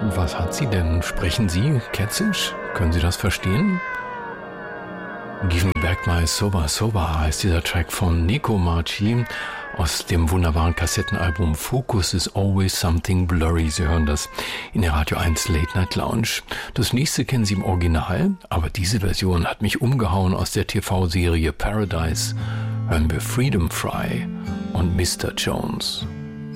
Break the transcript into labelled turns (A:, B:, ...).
A: Was hat sie denn? Sprechen Sie Kätzisch? Können Sie das verstehen? Give Me Back My Soba Soba heißt dieser Track von Nico Marci aus dem wunderbaren Kassettenalbum Focus is Always Something Blurry. Sie hören das in der Radio 1 Late Night Lounge. Das nächste kennen Sie im Original, aber diese Version hat mich umgehauen aus der TV-Serie Paradise. Hören wir Freedom Fry und Mr. Jones.